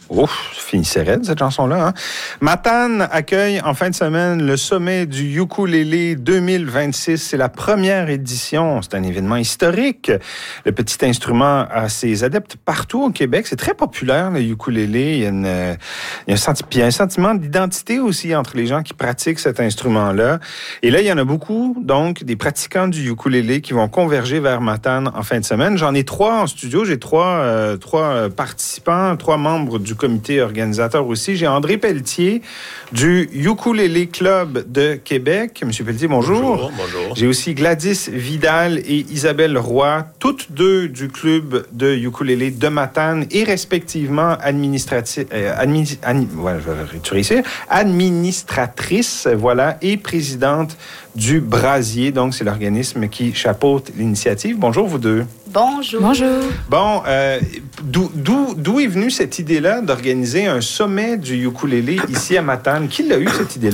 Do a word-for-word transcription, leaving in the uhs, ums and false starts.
Ouf, finissait raide, cette chanson-là. Hein? Matane accueille en fin de semaine le sommet du ukulélé deux mille vingt-six. C'est la première édition. C'est un événement historique. Le petit instrument a ses adeptes partout au Québec. C'est très populaire, le ukulélé. Il y a, une, il y a un, senti- il y a un sentiment d'identité aussi entre les gens qui pratiquent cet instrument-là. Et là, il y en a beaucoup, donc, des pratiquants du ukulélé qui vont converger vers Matane en fin de semaine. J'en ai trois en studio. J'ai trois, euh, trois participants, trois membres du comité organisateur aussi. J'ai André Pelletier du Ukulélé Club de Québec. Monsieur Pelletier, bonjour. Bonjour, bonjour. J'ai aussi Gladys Vidal et Isabelle Roy, toutes deux du club de ukulélé de Matane et respectivement administrati- euh, admi- admi- ouais, je vais réussir, administratrice, voilà, et présidente du Brasier. Donc, c'est l'organisme qui chapeaute l'initiative. Bonjour, vous deux. Bonjour. Bonjour. Bon, euh, d'où, d'où, d'où est venue cette idée-là d'organiser un sommet du ukulélé ici à Matane? Qui l'a eu, cette idée-là?